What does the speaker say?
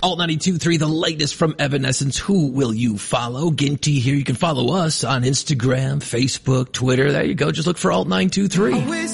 Alt 92.3, the latest from Evanescence. Who will you follow? Ginty here. You can follow us on Instagram, Facebook, Twitter. There you go. Just look for Alt 923.